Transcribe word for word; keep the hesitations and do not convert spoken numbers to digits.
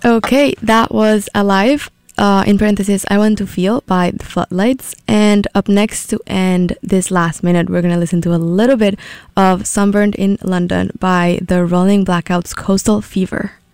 Okay, that was Alive. Uh, in parentheses, I Want to Feel by The Floodlights. And up next to end this last minute, we're going to listen to a little bit of Sunburned in London by the Rolling Blackouts Coastal Fever.